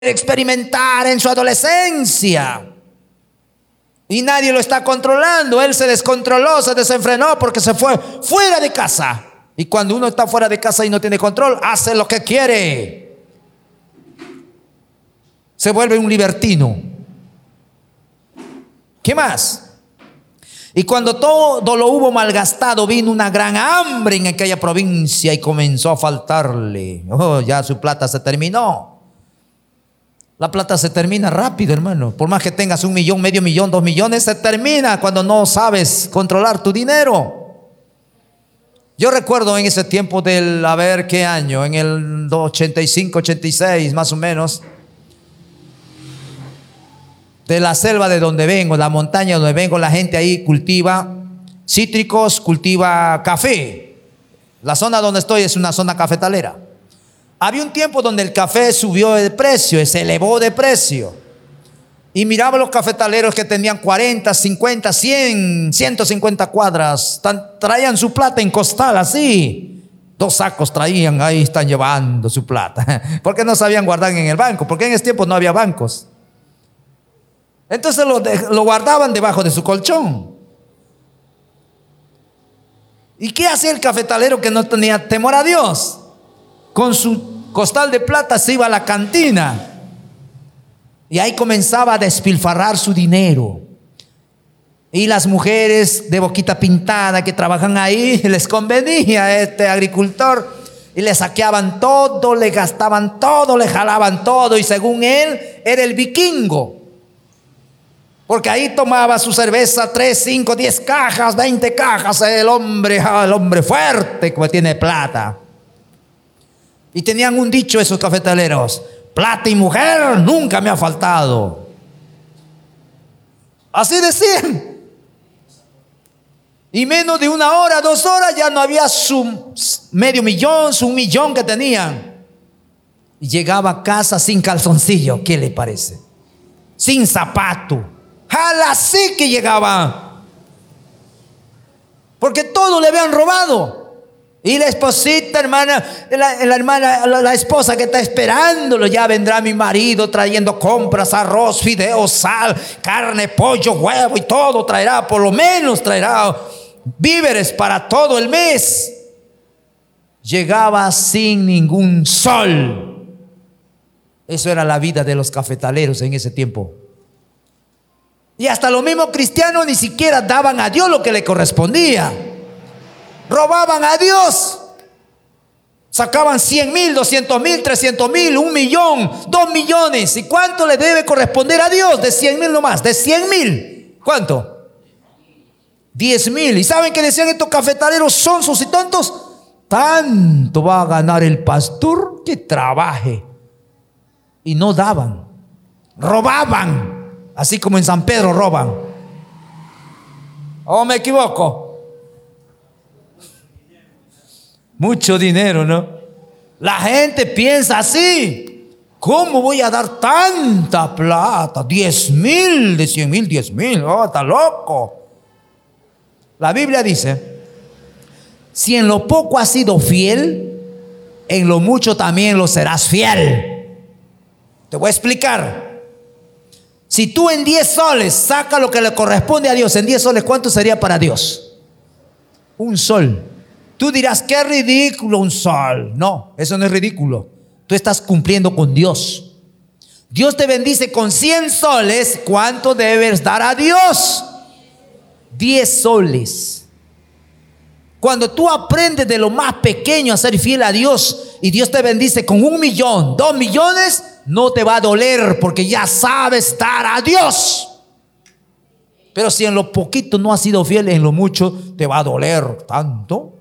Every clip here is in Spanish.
experimentar en su adolescencia. Y nadie lo está controlando. Él se descontroló, se desenfrenó porque se fue fuera de casa. Y cuando uno está fuera de casa y no tiene control, hace lo que quiere. Se vuelve un libertino. ¿Qué más? Y cuando todo lo hubo malgastado, vino una gran hambre en aquella provincia y comenzó a faltarle. Ya su plata se terminó. La plata se termina rápido, hermano. Por más que tengas 1 millón, medio millón, 2 millones, se termina cuando no sabes controlar tu dinero. Yo recuerdo en ese tiempo del, a ver qué año, en el 85, 86 más o menos, de la selva de donde vengo, la montaña donde vengo, la gente ahí cultiva cítricos, cultiva café. La zona donde estoy es una zona cafetalera. Había un tiempo donde el café subió de precio, se elevó de precio. Y miraba los cafetaleros que tenían 40, 50, 100, 150 cuadras. Traían su plata en costal así. 2 sacos traían, ahí están llevando su plata. Porque no sabían guardar en el banco, porque en ese tiempo no había bancos. Entonces lo guardaban debajo de su colchón. ¿Y qué hacía el cafetalero que no tenía temor a Dios? Con su costal de plata se iba a la cantina y ahí comenzaba a despilfarrar su dinero. Y las mujeres de boquita pintada que trabajan ahí, les convenía a este agricultor y le saqueaban todo, le gastaban todo, le jalaban todo, y según él era el vikingo, porque ahí tomaba su cerveza 3, 5, 10 cajas, 20 cajas, el hombre fuerte que tiene plata. Y tenían un dicho esos cafetaleros: plata y mujer nunca me ha faltado. Así decían. Y menos de 1 hora, 2 horas ya no había su medio millón, su 1 millón que tenían. Y llegaba a casa sin calzoncillo, ¿qué le parece? Sin zapato. Jala, sí que llegaba. Porque todo le habían robado. Y la esposita, hermana, la esposa que está esperándolo: ya vendrá mi marido trayendo compras, arroz, fideos, sal, carne, pollo, huevo y todo traerá. Por lo menos traerá víveres para todo el mes. Llegaba sin ningún sol. Eso era la vida de los cafetaleros en ese tiempo. Y hasta los mismos cristianos ni siquiera daban a Dios lo que le correspondía. Robaban a Dios. Sacaban 100,000, 200,000, 300,000, 1 millón, 2 millones. ¿Y cuánto le debe corresponder a Dios? De 100,000 nomás. De 100,000. ¿Cuánto? 10,000. ¿Y saben qué decían estos cafetaleros sonsos y tontos? Tanto va a ganar el pastor que trabaje. Y no daban. Robaban. Así como en San Pedro roban. ¿O me equivoco? Mucho dinero, ¿no? La gente piensa así: ¿cómo voy a dar tanta plata? 10,000, de 100,000, 10,000. Oh, está loco. La Biblia dice: si en lo poco has sido fiel, en lo mucho también lo serás fiel. Te voy a explicar. Si tú en 10 soles sacas lo que le corresponde a Dios, en 10 soles, ¿cuánto sería para Dios? 1 sol. Tú dirás: qué ridículo 1 sol. No, eso no es ridículo. Tú estás cumpliendo con Dios. Dios te bendice con 100 soles. ¿Cuánto debes dar a Dios? 10 soles. Cuando tú aprendes de lo más pequeño a ser fiel a Dios, y Dios te bendice con 1 millón, 2 millones, no te va a doler, porque ya sabes dar a Dios. Pero si en lo poquito no has sido fiel, en lo mucho te va a doler. Tanto.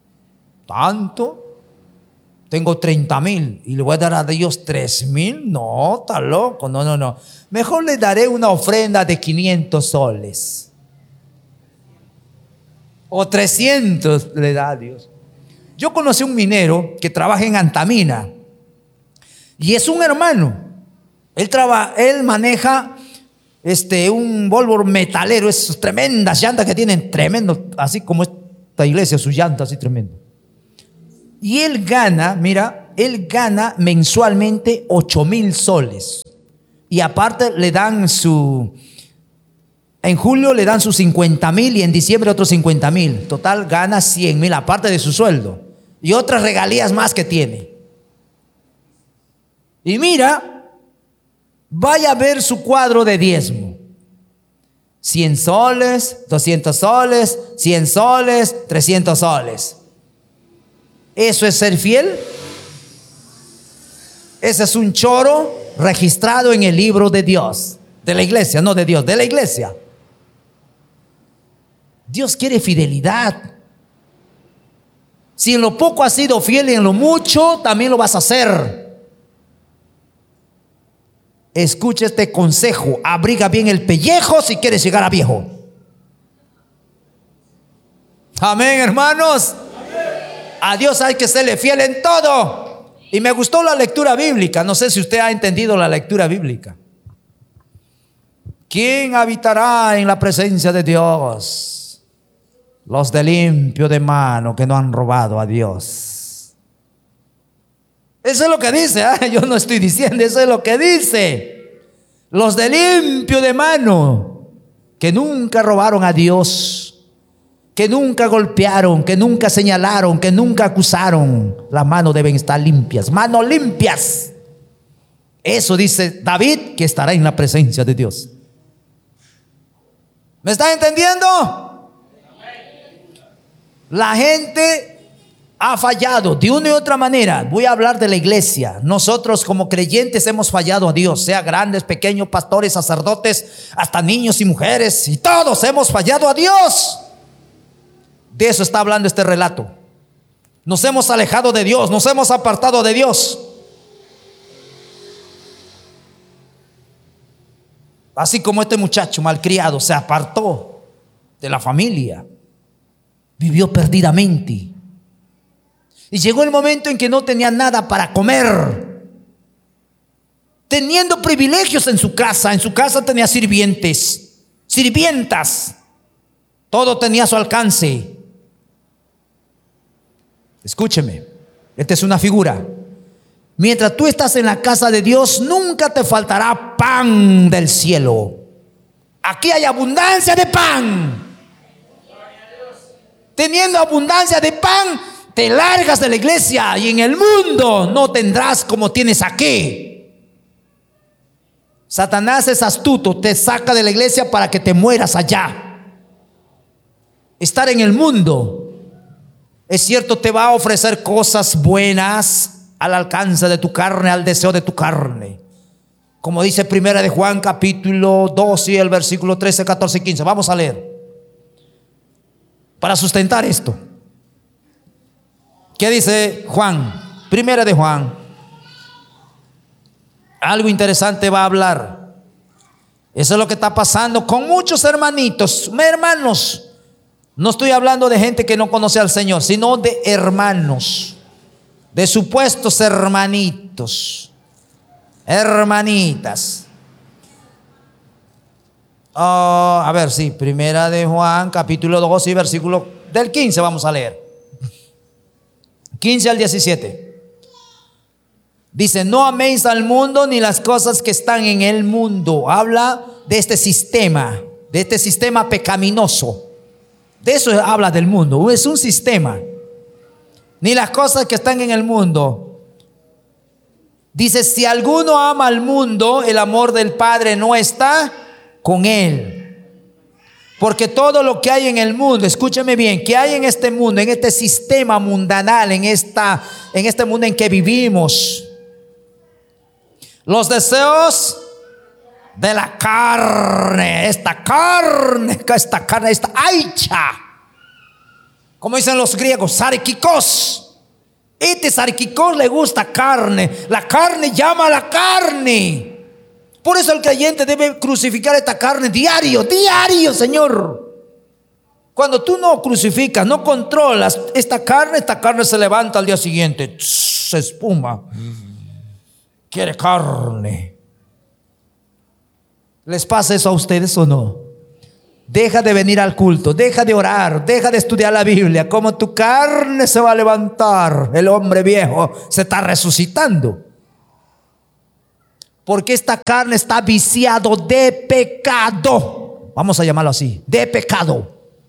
Tengo 30,000 y le voy a dar a Dios 3,000. No, está loco. No. Mejor le daré una ofrenda de 500 soles. O 300 le da a Dios. Yo conocí un minero que trabaja en Antamina. Y es un hermano. Él maneja un Volvo metalero. Esas tremendas llantas que tienen, tremendo. Así como esta iglesia, sus llantas así tremendo. Y él gana, mira, él gana mensualmente 8,000 soles. Y aparte le dan en julio le dan sus 50,000 y en diciembre otros 50,000. Total gana 100,000 aparte de su sueldo. Y otras regalías más que tiene. Y mira, vaya a ver su cuadro de diezmo. 100 soles, 200 soles, 100 soles, 300 soles. ¿Eso es ser fiel? Ese es un choro registrado en el libro de Dios. De la iglesia, no de Dios, de la iglesia. Dios quiere fidelidad. Si en lo poco has sido fiel y en lo mucho, también lo vas a hacer. Escucha este consejo: abriga bien el pellejo si quieres llegar a viejo. Amén, hermanos. A Dios hay que serle fiel en todo. Y me gustó la lectura bíblica. No sé si usted ha entendido la lectura bíblica. ¿Quién habitará en la presencia de Dios? Los de limpio de mano, que no han robado a Dios. Eso es lo que dice, ¿eh? Yo no estoy diciendo, eso es lo que dice. Los de limpio de mano, que nunca robaron a Dios, que nunca golpearon, que nunca señalaron, que nunca acusaron. Las manos deben estar limpias, manos limpias. Eso dice David, que estará en la presencia de Dios. ¿Me están entendiendo? La gente ha fallado de una y otra manera. Voy a hablar de la iglesia. Nosotros como creyentes hemos fallado a Dios, sea grandes, pequeños, pastores, sacerdotes, hasta niños y mujeres, y todos hemos fallado a Dios. De eso está hablando este relato. Nos hemos alejado de Dios, nos hemos apartado de Dios. Así como este muchacho malcriado se apartó de la familia, vivió perdidamente. Y llegó el momento en que no tenía nada para comer, teniendo privilegios en su casa. En su casa tenía sirvientes, sirvientas, todo tenía a su alcance. Escúcheme, esta es una figura. Mientras tú estás en la casa de Dios, nunca te faltará pan del cielo. Aquí hay abundancia de pan. Teniendo abundancia de pan, te largas de la iglesia y en el mundo no tendrás como tienes aquí. Satanás es astuto, te saca de la iglesia para que te mueras allá. Estar en el mundo, es cierto, te va a ofrecer cosas buenas al alcance de tu carne, al deseo de tu carne. Como dice Primera de Juan capítulo 2 y el versículo 13, 14 y 15. Vamos a leer para sustentar esto. ¿Qué dice Juan? Primera de Juan. Algo interesante va a hablar. Eso es lo que está pasando con muchos hermanitos, hermanos. No estoy hablando de gente que no conoce al Señor, sino de hermanos, de supuestos hermanitos, hermanitas. A ver, sí, Primera de Juan, capítulo 2 y versículo del 15, vamos a leer. 15 al 17. Dice: no améis al mundo ni las cosas que están en el mundo. Habla de este sistema pecaminoso. De eso habla del mundo. Es un sistema. Ni las cosas que están en el mundo. Dice: si alguno ama al mundo, el amor del Padre no está con él. Porque todo lo que hay en el mundo, escúcheme bien, que hay en este mundo, en este sistema mundanal, en este mundo en que vivimos, los deseos de la carne, esta aicha, como dicen los griegos, sarkikos. Este sarkikos le gusta carne. La carne llama a la carne. Por eso el creyente debe crucificar esta carne diario, Señor. Cuando tú no crucificas, no controlas esta carne se levanta al día siguiente, se espuma, quiere carne. ¿Les pasa eso a ustedes o no? Deja de venir al culto, deja de orar, deja de estudiar la Biblia. Como tu carne se va a levantar, el hombre viejo se está resucitando. Porque esta carne está viciado de pecado. Vamos a llamarlo así, de pecado.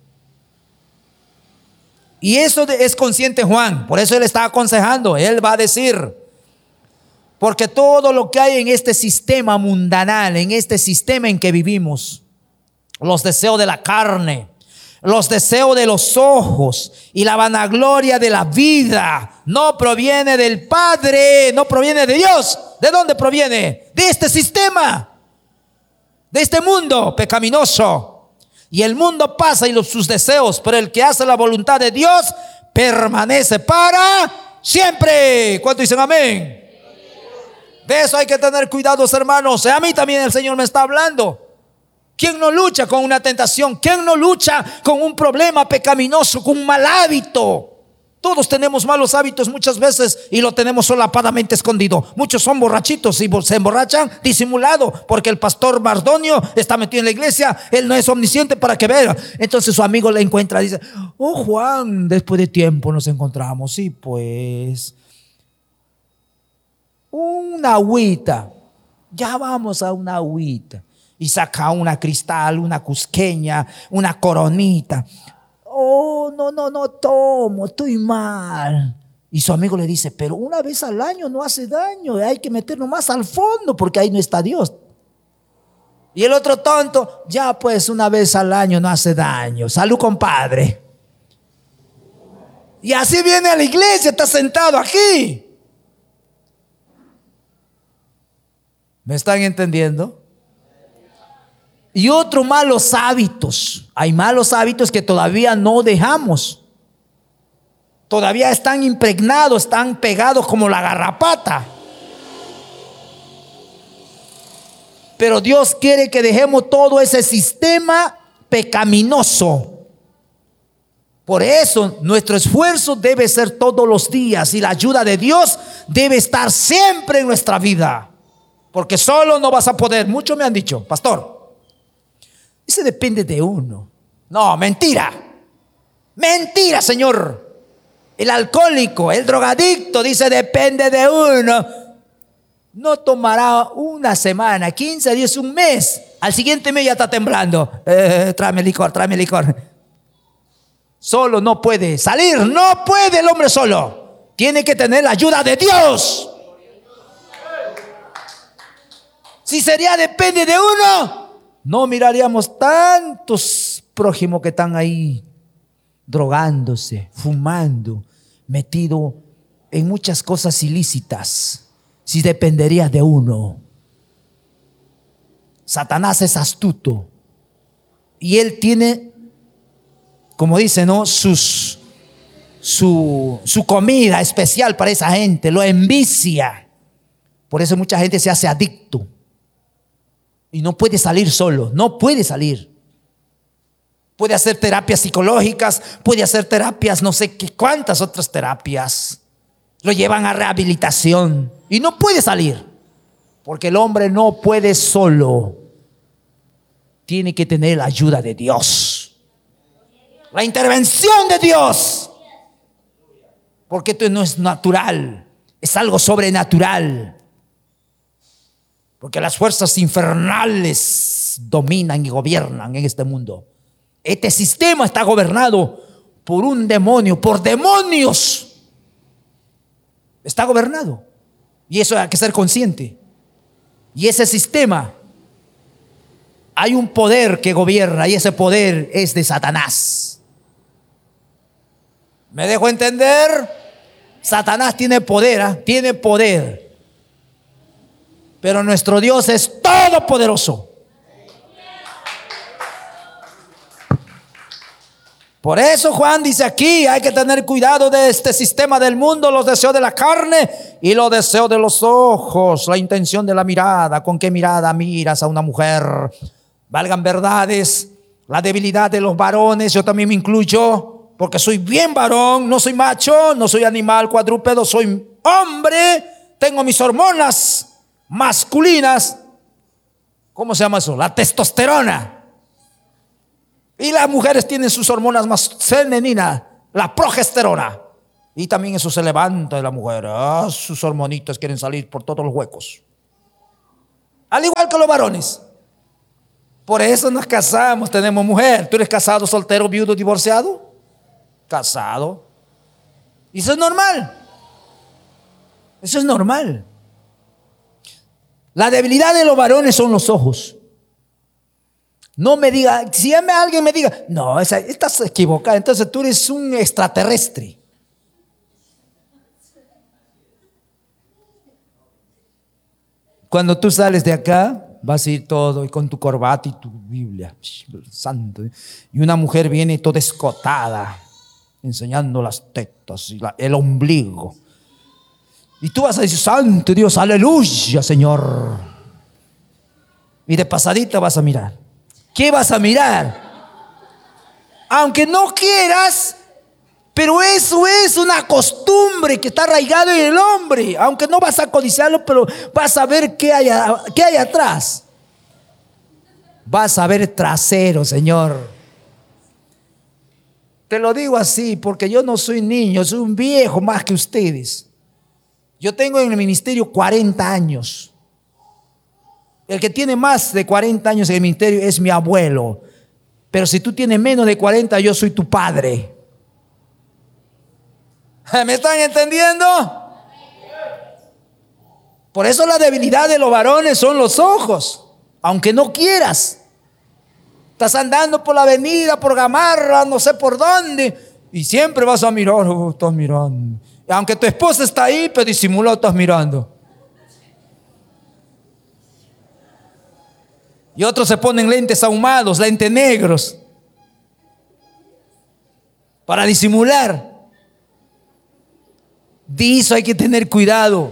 Y eso es consciente Juan. Por eso él está aconsejando. Él va a decir, porque todo lo que hay en este sistema mundanal, en este sistema en que vivimos, los deseos de la carne, los deseos de los ojos y la vanagloria de la vida, no proviene del Padre, no proviene de Dios. ¿De dónde proviene? De este sistema, de este mundo pecaminoso. Y el mundo pasa y sus deseos, pero el que hace la voluntad de Dios permanece para siempre. ¿Cuántos dicen amén? De eso hay que tener cuidados, hermanos. A mí también el Señor me está hablando. ¿Quién no lucha con una tentación? ¿Quién no lucha con un problema pecaminoso, con un mal hábito? Todos tenemos malos hábitos muchas veces y lo tenemos solapadamente escondido. Muchos son borrachitos y se emborrachan disimulado porque el pastor Mardonio está metido en la iglesia. Él no es omnisciente para que vea. Entonces su amigo le encuentra y dice: oh, Juan, después de tiempo nos encontramos. Sí, pues, una agüita. Ya vamos a una agüita. Y saca una cristal, una cusqueña, una coronita. Oh, no tomo, estoy mal. Y su amigo le dice: pero una vez al año no hace daño, hay que meternos más al fondo porque ahí no está Dios. Y el otro tonto: ya pues, una vez al año no hace daño. Salud, compadre. Y así viene a la iglesia, está sentado aquí. ¿Me están entendiendo? Y otros malos hábitos. Hay malos hábitos que todavía no dejamos. Todavía están impregnados, están pegados como la garrapata. Pero Dios quiere que dejemos todo ese sistema pecaminoso. Por eso nuestro esfuerzo debe ser todos los días y la ayuda de Dios debe estar siempre en nuestra vida. Porque solo no vas a poder. Muchos me han dicho: pastor, eso depende de uno. No, mentira. Mentira, Señor. El alcohólico, el drogadicto dice: depende de uno. No tomará una semana, 15 días, un mes. Al siguiente mes ya está temblando. Tráeme licor, tráeme licor. Solo no puede salir. No puede el hombre solo. Tiene que tener la ayuda de Dios. Si sería depende de uno, no miraríamos tantos prójimos que están ahí drogándose, fumando, metido en muchas cosas ilícitas. Si dependería de uno. Satanás es astuto y él tiene, como dice, ¿no?, su comida especial para esa gente. Lo envicia. Por eso mucha gente se hace adicto y no puede salir solo. No puede salir. Puede hacer terapias psicológicas, puede hacer terapias, no sé qué, cuántas otras terapias. Lo llevan a rehabilitación y no puede salir. Porque el hombre no puede solo. Tiene que tener la ayuda de Dios. La intervención de Dios. Porque esto no es natural. Es algo sobrenatural. Porque las fuerzas infernales dominan y gobiernan en este mundo. Este sistema está gobernado por un demonio, por demonios. Está gobernado. Y eso hay que ser consciente. Y ese sistema, hay un poder que gobierna y ese poder es de Satanás. ¿Me dejo entender? Satanás tiene poder, ¿eh? Tiene poder. Pero nuestro Dios es todopoderoso. Por eso Juan dice aquí: hay que tener cuidado de este sistema del mundo, los deseos de la carne y los deseos de los ojos, la intención de la mirada. ¿Con qué mirada miras a una mujer? Valgan verdades, la debilidad de los varones, yo también me incluyo, porque soy bien varón, no soy macho, no soy animal cuadrúpedo, soy hombre, tengo mis hormonas masculinas. ¿Cómo se llama eso? La testosterona. Y las mujeres tienen sus hormonas más femeninas, la progesterona. Y también eso se levanta de la mujer. Sus hormonitas quieren salir por todos los huecos. Al igual que los varones. Por eso nos casamos, tenemos mujer. ¿Tú eres casado, soltero, viudo, divorciado? Casado. Y eso es normal. Eso es normal. La debilidad de los varones son los ojos. No me diga, si alguien me diga, no, estás equivocado, entonces tú eres un extraterrestre. Cuando tú sales de acá, vas a ir todo y con tu corbata y tu Biblia, santo. Y una mujer viene toda escotada, enseñando las tetas y el ombligo. Y tú vas a decir, santo Dios, aleluya, Señor. Y de pasadita vas a mirar. ¿Qué vas a mirar? Aunque no quieras, pero eso es una costumbre que está arraigada en el hombre. Aunque no vas a codiciarlo, pero vas a ver qué hay atrás. Vas a ver trasero, Señor. Te lo digo así porque yo no soy niño, soy un viejo más que ustedes. Yo tengo en el ministerio 40 años. El que tiene más de 40 años en el ministerio es mi abuelo. Pero si tú tienes menos de 40, yo soy tu padre. ¿Me están entendiendo? Por eso la debilidad de los varones son los ojos. Aunque no quieras. Estás andando por la avenida, por Gamarra, no sé por dónde. Y siempre vas a mirar, estás mirando. Y aunque tu esposa está ahí, pero disimulado estás mirando. Y otros se ponen lentes ahumados, lentes negros, para disimular. De eso hay que tener cuidado.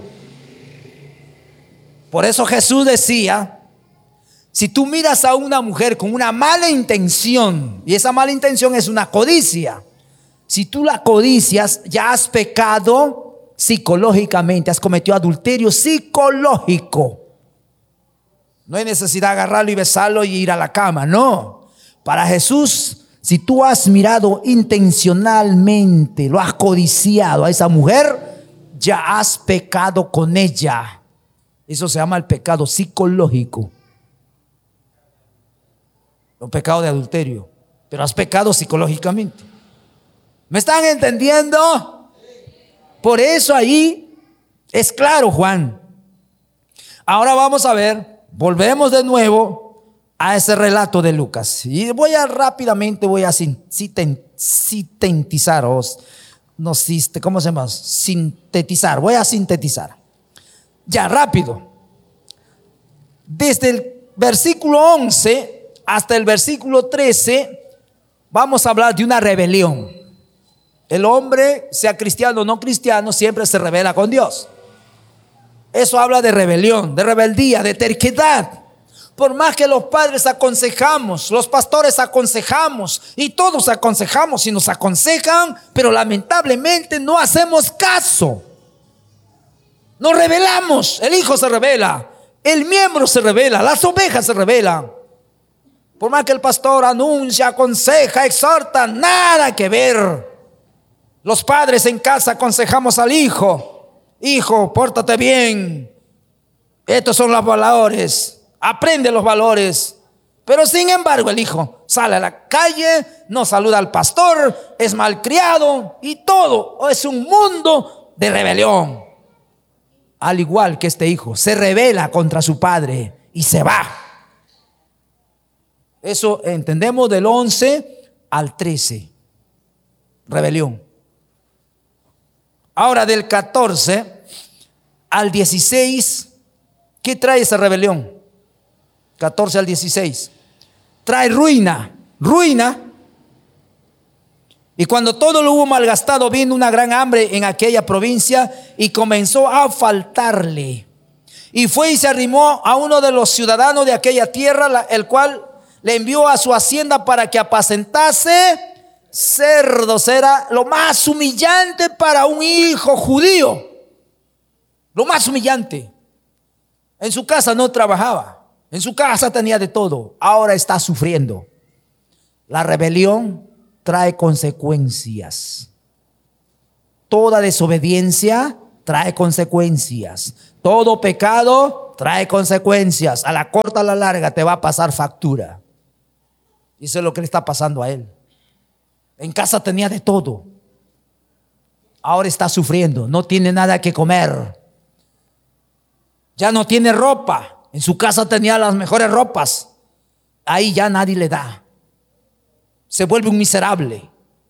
Por eso Jesús decía, si tú miras a una mujer con una mala intención, y esa mala intención es una codicia, si tú la codicias, ya has pecado psicológicamente, has cometido adulterio psicológico. No hay necesidad de agarrarlo y besarlo y ir a la cama, no. Para Jesús, si tú has mirado intencionalmente, lo has codiciado a esa mujer, ya has pecado con ella. Eso se llama el pecado psicológico. Un pecado de adulterio, pero has pecado psicológicamente. ¿Me están entendiendo? Por eso ahí es claro, Juan. Ahora vamos a ver, volvemos de nuevo a ese relato de Lucas. Y rápidamente voy a sintetizar. ¿Cómo se llama? Sintetizar. Voy a sintetizar. Ya, rápido. Desde el versículo 11 hasta el versículo 13 vamos a hablar de una rebelión. El hombre, sea cristiano o no cristiano, siempre se rebela con Dios. Eso habla de rebelión, de rebeldía, de terquedad. Por más que los padres aconsejamos, los pastores aconsejamos y todos aconsejamos y nos aconsejan, pero lamentablemente no hacemos caso. Nos rebelamos, el hijo se rebela, el miembro se rebela, las ovejas se rebelan. Por más que el pastor anuncia, aconseja, exhorta, nada que ver. Los padres en casa aconsejamos al hijo: hijo, pórtate bien. Estos son los valores. Aprende los valores. Pero sin embargo el hijo sale a la calle, no saluda al pastor, es malcriado y todo es un mundo de rebelión. Al igual que este hijo se rebela contra su padre y se va. Eso entendemos del 11 al 13. Rebelión. Ahora del 14 al 16, ¿qué trae esa rebelión? 14 al 16. Trae ruina. Y cuando todo lo hubo malgastado, vino una gran hambre en aquella provincia y comenzó a faltarle. Y fue y se arrimó a uno de los ciudadanos de aquella tierra, el cual le envió a su hacienda para que apacentase cerdos. Era lo más humillante para un hijo judío. Lo más humillante. En su casa no trabajaba. En su casa tenía de todo. Ahora está sufriendo. La rebelión trae consecuencias. Toda desobediencia trae consecuencias. Todo pecado trae consecuencias. A la corta, a la larga te va a pasar factura. Y eso es lo que le está pasando a él. En casa tenía de todo. Ahora está sufriendo. No tiene nada que comer. Ya no tiene ropa. En su casa tenía las mejores ropas. Ahí ya nadie le da. Se vuelve un miserable.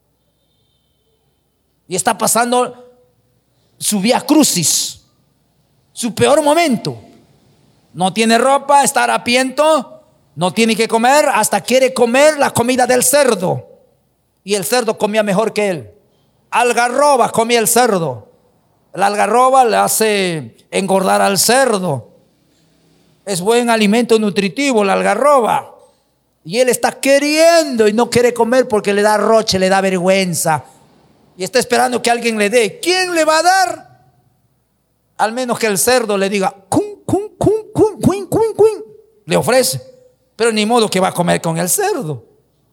Y está pasando su vía crucis, su peor momento. No tiene ropa, está harapiento, no tiene que comer, hasta quiere comer la comida del cerdo. Y el cerdo comía mejor que él. Algarroba comía el cerdo. La algarroba le hace engordar al cerdo. Es buen alimento nutritivo la algarroba. Y él está queriendo y no quiere comer porque le da roche, le da vergüenza. Y está esperando que alguien le dé. ¿Quién le va a dar? Al menos que el cerdo le diga, cun, cun, cun, cun, cun, cun, cun. Le ofrece. Pero ni modo que va a comer con el cerdo.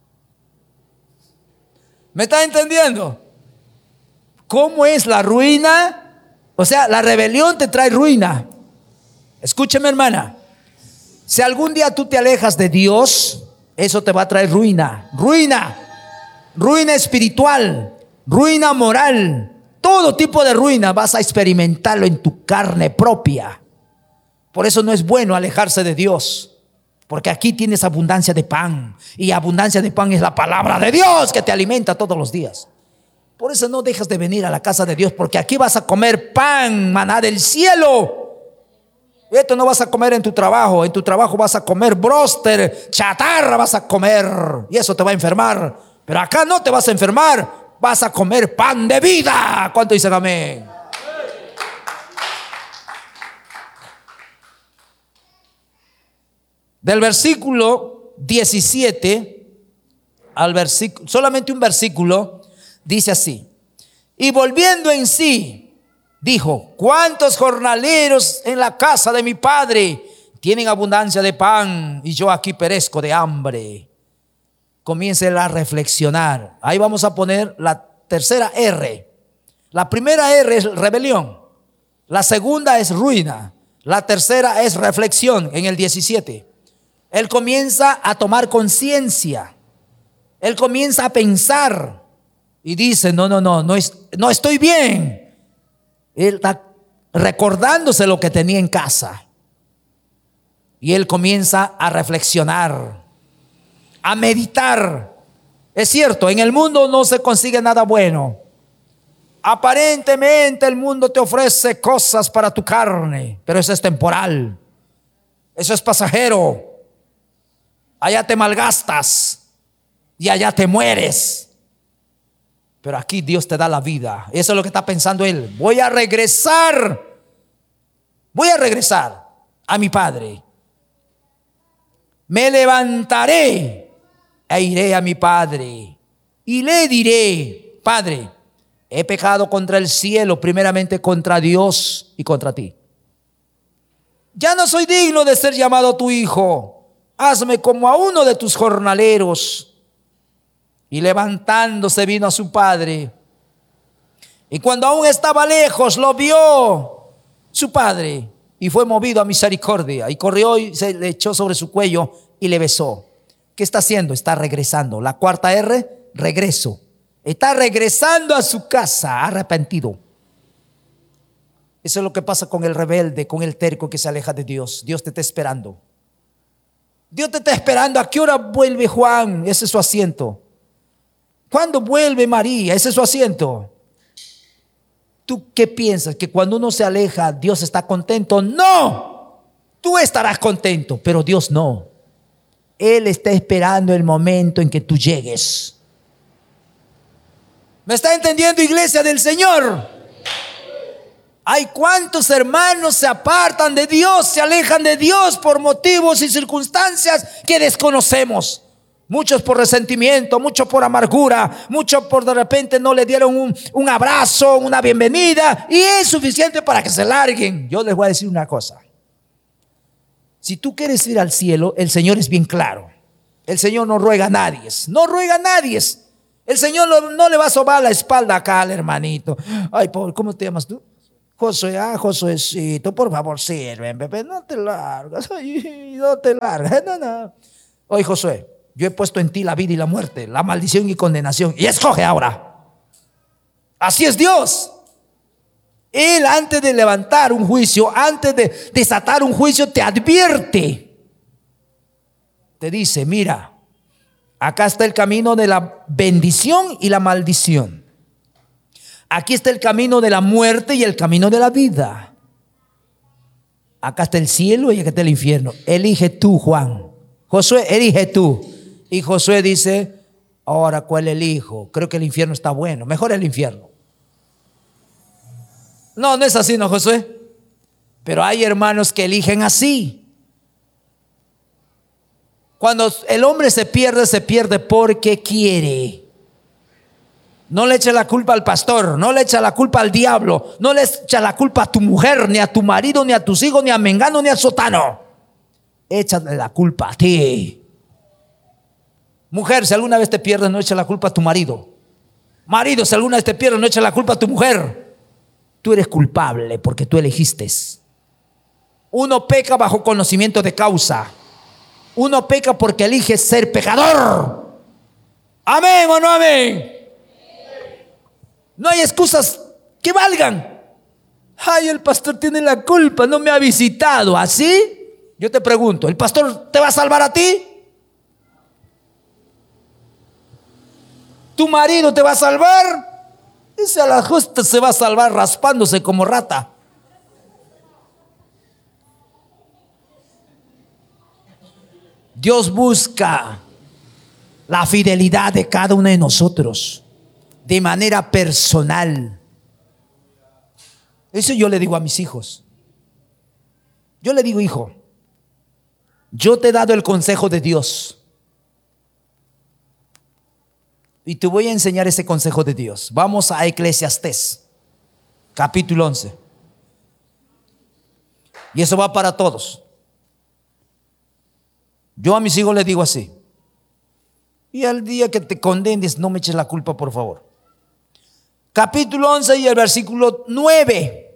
¿Me está entendiendo? ¿Cómo es la ruina? O sea, la rebelión te trae ruina. Escúcheme, hermana. Si algún día tú te alejas de Dios, eso te va a traer ruina. Ruina. Ruina espiritual. Ruina moral. Todo tipo de ruina vas a experimentarlo en tu carne propia. Por eso no es bueno alejarse de Dios. Porque aquí tienes abundancia de pan. Y abundancia de pan es la palabra de Dios que te alimenta todos los días. Por eso no dejas de venir a la casa de Dios. Porque aquí vas a comer pan, maná del cielo. Esto no vas a comer en tu trabajo. En tu trabajo vas a comer bróster, chatarra vas a comer. Y eso te va a enfermar. Pero acá no te vas a enfermar. Vas a comer pan de vida. ¿Cuánto dicen amén? Del versículo 17 al versículo, solamente un versículo, dice así: y volviendo en sí, dijo: ¿cuántos jornaleros en la casa de mi padre tienen abundancia de pan y yo aquí perezco de hambre? Comience a reflexionar. Ahí vamos a poner la tercera R. La primera R es rebelión. La segunda es ruina. La tercera es reflexión en el 17. Él comienza a tomar conciencia. Él comienza a pensar y dice: no estoy bien. Él está recordándose lo que tenía en casa. Y él comienza a reflexionar, a meditar. Es cierto, en el mundo no se consigue nada bueno. Aparentemente el mundo te ofrece cosas para tu carne, pero eso es temporal. Eso es pasajero. Allá te malgastas y allá te mueres. Pero aquí Dios te da la vida. Eso es lo que está pensando él. Voy a regresar a mi padre. Me levantaré e iré a mi padre y le diré: Padre, he pecado contra el cielo, primeramente contra Dios y contra ti. Ya no soy digno de ser llamado tu hijo. Hazme como a uno de tus jornaleros. Y levantándose vino a su padre. Y cuando aún estaba lejos, lo vio su padre y fue movido a misericordia. Y corrió y se le echó sobre su cuello y le besó. ¿Qué está haciendo? Está regresando. La cuarta R, regreso. Está regresando a su casa arrepentido. Eso es lo que pasa con el rebelde, con el terco que se aleja de Dios. Dios te está esperando. Dios te está esperando. ¿A qué hora vuelve Juan? Ese es su asiento. ¿Cuándo vuelve María? Ese es su asiento. ¿Tú qué piensas? ¿Que cuando uno se aleja Dios está contento? No. Tú estarás contento, pero Dios no. Él está esperando el momento en que tú llegues. ¿Me está entendiendo, iglesia del Señor? Hay cuántos hermanos se apartan de Dios, se alejan de Dios por motivos y circunstancias que desconocemos. Muchos por resentimiento, muchos por amargura, muchos por de repente no le dieron un abrazo, una bienvenida, y es suficiente para que se larguen. Yo les voy a decir una cosa: si tú quieres ir al cielo, el Señor es bien claro. El Señor no ruega a nadie, no ruega a nadie. El Señor no le va a sobar la espalda acá al hermanito. Ay, pobre, ¿cómo te llamas tú? Josué, Josuecito, por favor, sirven, bebé, no te largas, ay, no te largas, no. Oye, Josué, yo he puesto en ti la vida y la muerte, la maldición y condenación, y escoge ahora. Así es Dios. Él, antes de levantar un juicio, antes de desatar un juicio, te advierte. Te dice, mira, acá está el camino de la bendición y la maldición. Aquí está el camino de la muerte y el camino de la vida. Acá está el cielo y acá está el infierno. Elige tú, Juan. Josué, elige tú. Y Josué dice, ahora, ¿cuál elijo? Creo que el infierno está bueno. Mejor el infierno. No, no es así, ¿no, Josué? Pero hay hermanos que eligen así. Cuando el hombre se pierde porque quiere. No le eche la culpa al pastor, no le eche la culpa al diablo, no le eche la culpa a tu mujer, ni a tu marido, ni a tus hijos, ni a Mengano, ni a Sotano. Échale la culpa a ti. Mujer, si alguna vez te pierdes, no eche la culpa a tu marido. Marido, si alguna vez te pierdes, no eche la culpa a tu mujer. Tú eres culpable porque tú elegiste. Uno peca bajo conocimiento de causa. Uno peca porque elige ser pecador. ¿Amén o no amén? No hay excusas que valgan. Ay, el pastor tiene la culpa, no me ha visitado. ¿Así? Yo te pregunto, ¿el pastor te va a salvar a ti? ¿Tu marido te va a salvar? Ese a la justa se va a salvar raspándose como rata. Dios busca la fidelidad de cada uno de nosotros de manera personal. Eso yo le digo a mis hijos. Yo le digo, hijo, yo te he dado el consejo de Dios y te voy a enseñar ese consejo de Dios. Vamos a Eclesiastés, capítulo 11. Y eso va para todos. Yo a mis hijos les digo así. Y al día que te condenes, no me eches la culpa, por favor. Capítulo 11 y el versículo 9.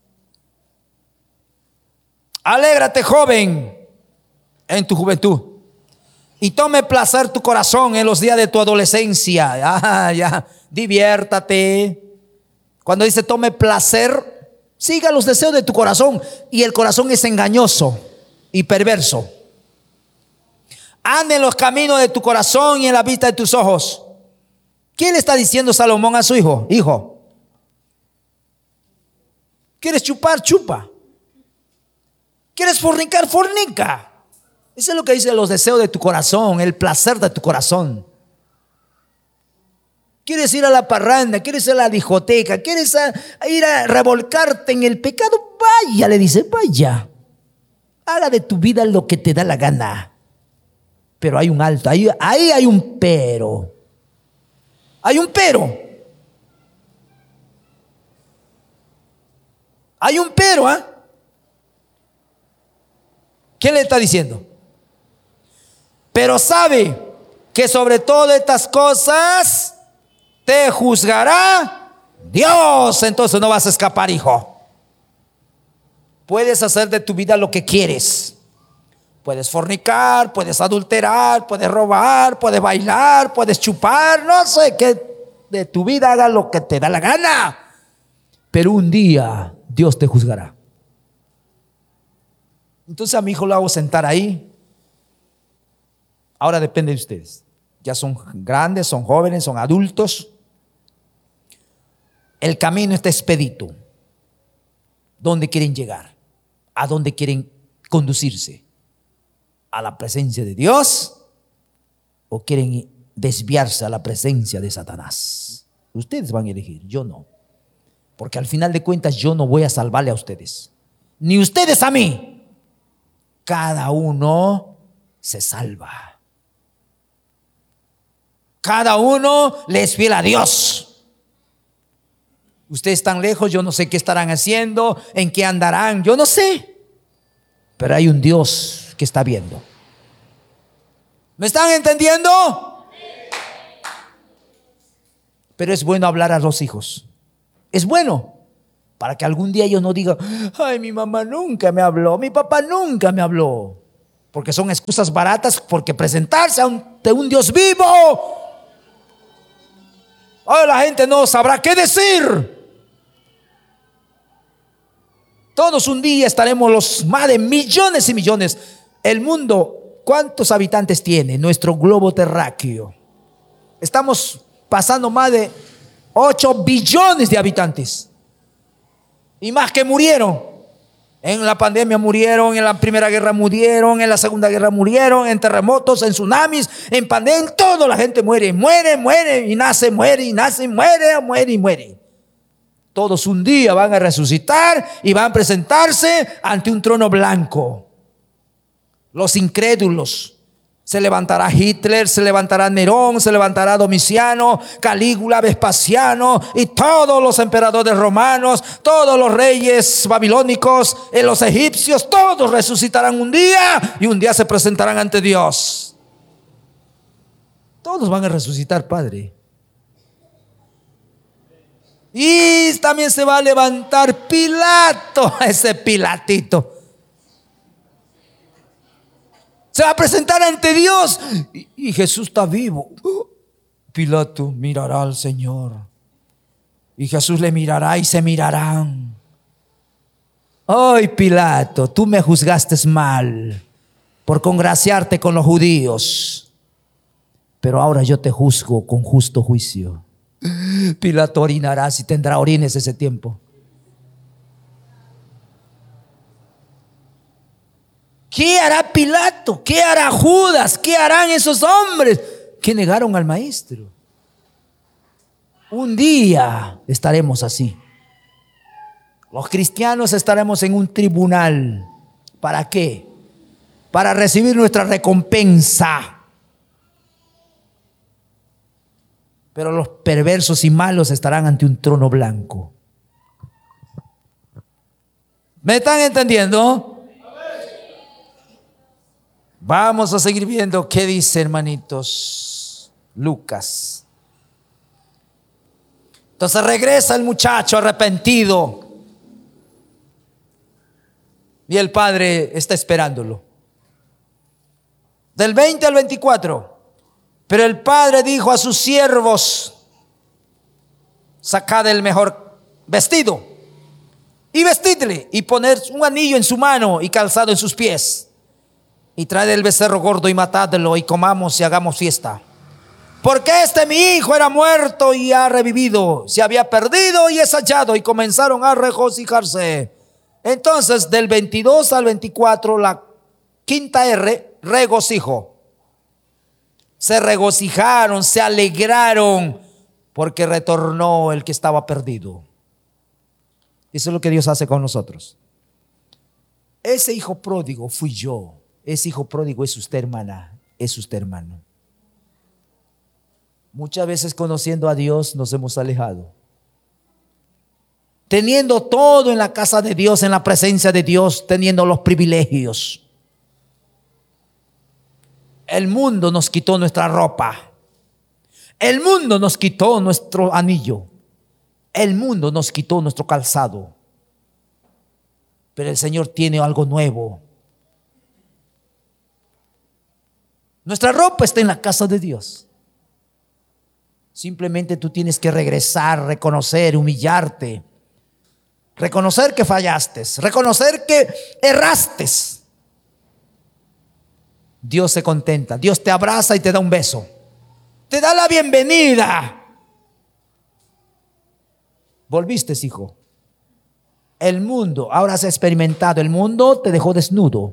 Alégrate, joven, en tu juventud, y tome placer tu corazón en los días de tu adolescencia. Ya, diviértate. Cuando dice tome placer, siga los deseos de tu corazón. Y el corazón es engañoso y perverso. Anda en los caminos de tu corazón y en la vista de tus ojos. ¿Qué le está diciendo Salomón a su hijo? Hijo, ¿quieres chupar? Chupa. ¿Quieres fornicar? Fornica. Eso es lo que dice los deseos de tu corazón, el placer de tu corazón. ¿Quieres ir a la parranda? ¿Quieres ir a la discoteca? ¿Quieres ir a revolcarte en el pecado? Vaya, le dice, vaya. Haga de tu vida lo que te da la gana. Pero hay un alto, ahí hay un pero. Hay un pero. Hay un pero, ¿eh? ¿Qué le está diciendo? Pero sabe que sobre todas estas cosas te juzgará Dios. Entonces no vas a escapar, hijo. Puedes hacer de tu vida lo que quieres. Puedes fornicar, puedes adulterar, puedes robar, puedes bailar, puedes chupar, no sé qué. De tu vida haga lo que te da la gana. Pero un día Dios te juzgará. Entonces a mi hijo lo hago sentar ahí. Ahora depende de ustedes. Ya son grandes, son jóvenes, son adultos. El camino está expedito. ¿Dónde quieren llegar? ¿A dónde quieren conducirse? ¿A la presencia de Dios? ¿O quieren desviarse a la presencia de Satanás? Ustedes van a elegir, yo no. Porque al final de cuentas yo no voy a salvarle a ustedes, ni ustedes a mí. Cada uno se salva. Cada uno le es fiel a Dios. Ustedes están lejos, yo no sé qué estarán haciendo, en qué andarán, yo no sé. Pero hay un Dios que está viendo. ¿Me están entendiendo? Pero es bueno hablar a los hijos. Es bueno para que algún día ellos no digan: ay, mi mamá nunca me habló, mi papá nunca me habló. Porque son excusas baratas, porque presentarse ante un Dios vivo, ahora la gente no sabrá qué decir. Todos un día estaremos los más de millones y millones. El mundo, ¿cuántos habitantes tiene nuestro globo terráqueo? Estamos pasando más de 8 billones de habitantes. Y más que murieron. En la pandemia murieron, en la Primera Guerra murieron, en la Segunda Guerra murieron, en terremotos, en tsunamis, en pandemia, en todo la gente muere, y nace, muere, y nace, muere y muere. Todos un día van a resucitar y van a presentarse ante un trono blanco. Los incrédulos. Se levantará Hitler, se levantará Nerón, se levantará Domiciano, Calígula, Vespasiano y todos los emperadores romanos, todos los reyes babilónicos, los egipcios, todos resucitarán un día y un día se presentarán ante Dios. Todos van a resucitar, Padre. Y también se va a levantar Pilato, ese Pilatito. Se va a presentar ante Dios y Jesús está vivo. Pilato mirará al Señor y Jesús le mirará y se mirarán. Ay, Pilato, tú me juzgaste mal por congraciarte con los judíos, pero ahora yo te juzgo con justo juicio. Pilato orinará, si tendrá orines ese tiempo. ¿Qué hará Pilato? ¿Qué hará Judas? ¿Qué harán esos hombres que negaron al maestro? Un día estaremos así. Los cristianos estaremos en un tribunal. ¿Para qué? Para recibir nuestra recompensa. Pero los perversos y malos estarán ante un trono blanco. ¿Me están entendiendo? Vamos a seguir viendo qué dice, hermanitos, Lucas. Entonces regresa el muchacho arrepentido y el padre está esperándolo. Del 20 al 24. Pero el padre dijo a sus siervos: sacad el mejor vestido y vestidle, y poned un anillo en su mano y calzado en sus pies. Y traed el becerro gordo y matadlo, y comamos y hagamos fiesta. Porque mi hijo era muerto y ha revivido, se había perdido y es hallado. Y comenzaron a regocijarse. Entonces, del 22 al 24, la quinta R, regocijo. Se regocijaron, se alegraron, porque retornó el que estaba perdido. Eso es lo que Dios hace con nosotros. Ese hijo pródigo fui yo. Ese hijo pródigo es usted, hermana, es usted, hermano. Muchas veces, conociendo a Dios, nos hemos alejado. Teniendo todo en la casa de Dios, en la presencia de Dios, teniendo los privilegios. El mundo nos quitó nuestra ropa. El mundo nos quitó nuestro anillo. El mundo nos quitó nuestro calzado. Pero el Señor tiene algo nuevo. Nuestra ropa está en la casa de Dios. Simplemente tú tienes que regresar, reconocer, humillarte, reconocer que fallaste, reconocer que erraste. Dios se contenta, Dios te abraza y te da un beso, te da la bienvenida. Volviste, hijo. El mundo, ahora has experimentado, el mundo te dejó desnudo.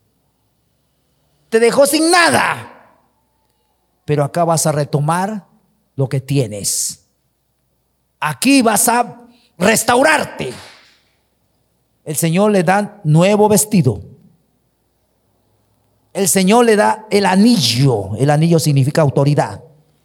Te dejó sin nada. Pero acá vas a retomar lo que tienes. Aquí vas a restaurarte. El Señor le da nuevo vestido. El Señor le da el anillo. El anillo significa autoridad.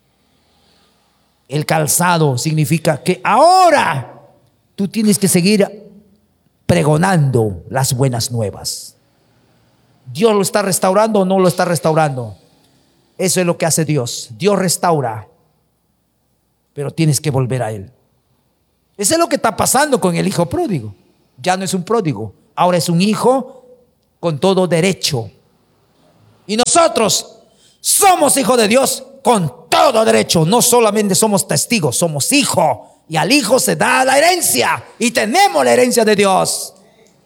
El calzado significa que ahora tú tienes que seguir pregonando las buenas nuevas. ¿Dios lo está restaurando o no lo está restaurando? Eso es lo que hace Dios. Dios restaura, pero tienes que volver a Él. Eso es lo que está pasando con el hijo pródigo. Ya no es un pródigo, ahora es un hijo con todo derecho. Y nosotros somos hijos de Dios con todo derecho. No solamente somos testigos, somos hijos. Y al hijo se da la herencia. Y tenemos la herencia de Dios.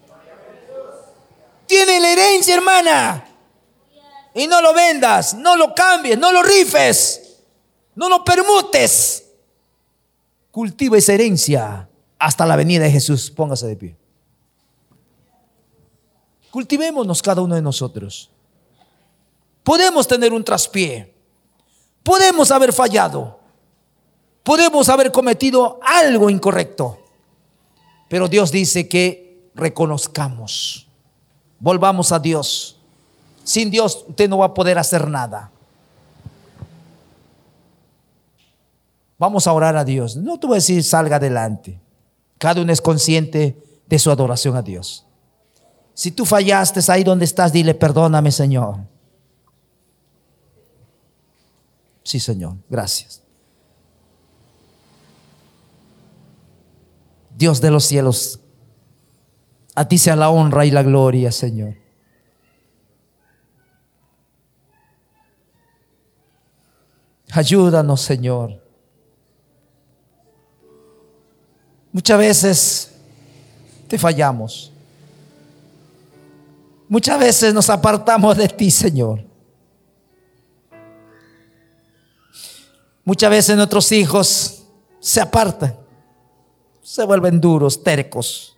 Tiene la herencia, hermana. Y no lo vendas, no lo cambies, no lo rifes, no lo permutes. Cultiva esa herencia hasta la venida de Jesús. Póngase de pie. Cultivémonos cada uno de nosotros. Podemos tener un traspié, podemos haber fallado, podemos haber cometido algo incorrecto, pero Dios dice que reconozcamos, volvamos a Dios. Sin Dios usted no va a poder hacer nada. Vamos a orar a Dios. No te voy a decir salga adelante. Cada uno es consciente de su adoración a Dios. Si tú fallaste ahí donde estás, dile: perdóname, Señor. Sí, Señor, gracias. Dios de los cielos, a ti sea la honra y la gloria, Señor. Ayúdanos, Señor. Muchas veces te fallamos. Muchas veces nos apartamos de ti, Señor. Muchas veces nuestros hijos se apartan, se vuelven duros, tercos.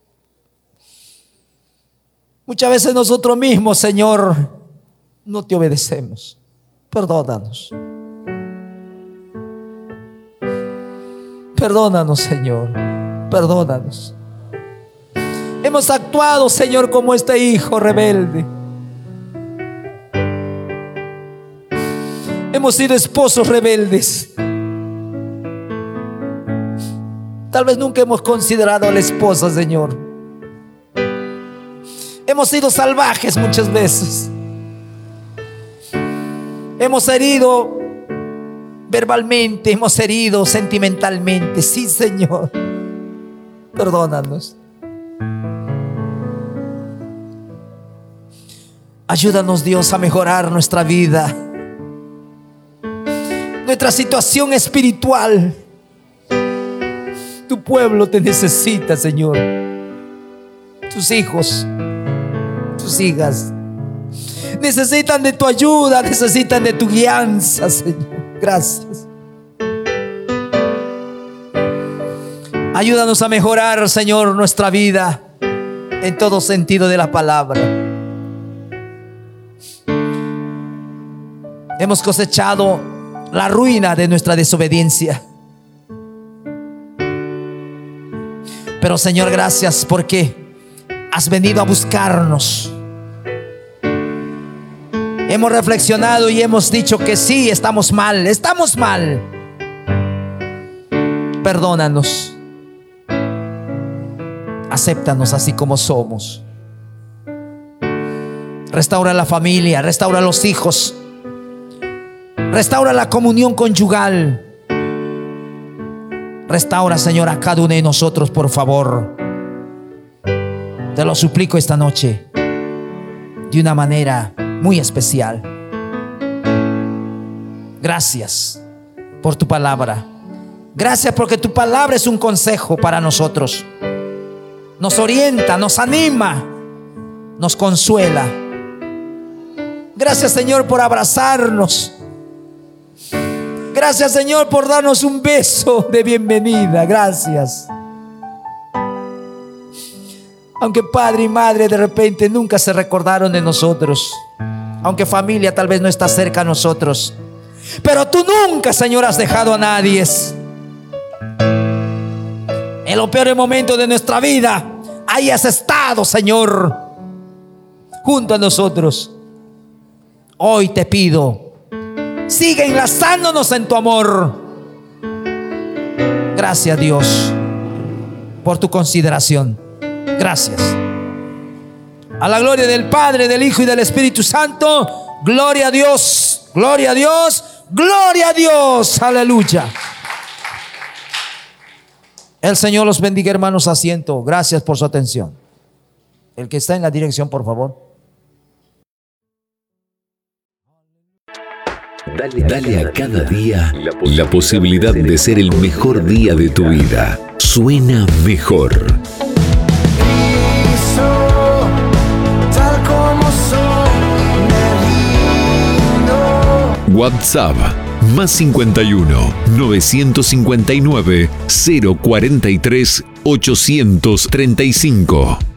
Muchas veces nosotros mismos, Señor, no te obedecemos. Perdónanos. Perdónanos, Señor. Perdónanos. Hemos actuado, Señor, como este hijo rebelde. Hemos sido esposos rebeldes. Tal vez nunca hemos considerado a la esposa, Señor. Hemos sido salvajes muchas veces. Hemos herido verbalmente, hemos herido sentimentalmente. Sí, Señor. Perdónanos. Ayúdanos, Dios, a mejorar nuestra vida, nuestra situación espiritual. Tu pueblo te necesita, Señor. Tus hijos, tus hijas necesitan de tu ayuda, necesitan de tu guianza, Señor. Gracias. Ayúdanos a mejorar, Señor, nuestra vida en todo sentido de la palabra. Hemos cosechado la ruina de nuestra desobediencia. Pero, Señor, gracias porque has venido a buscarnos. Hemos reflexionado y hemos dicho que sí, estamos mal. Estamos mal. Perdónanos. Acéptanos así como somos. Restaura la familia, restaura los hijos, restaura la comunión conyugal. Restaura, Señor, a cada uno de nosotros, por favor. Te lo suplico esta noche de una manera muy especial. Gracias por tu palabra. Gracias porque tu palabra es un consejo para nosotros. Nos orienta, nos anima, nos consuela. Gracias, Señor, por abrazarnos. Gracias, Señor, por darnos un beso de bienvenida. Gracias. Aunque padre y madre de repente nunca se recordaron de nosotros, aunque familia tal vez no está cerca a nosotros, pero tú nunca, Señor, has dejado a nadie. En los peores momentos de nuestra vida, ahí has estado, Señor, junto a nosotros. Hoy te pido, sigue enlazándonos en tu amor. Gracias, Dios, por tu consideración. Gracias. A la gloria del Padre, del Hijo y del Espíritu Santo. Gloria a Dios. Gloria a Dios. Gloria a Dios. Aleluya. El Señor los bendiga, hermanos. Asiento. Gracias por su atención. El que está en la dirección, por favor. Dale a cada día la posibilidad de ser el mejor día de tu vida. Suena mejor. WhatsApp más 51 959 043 835.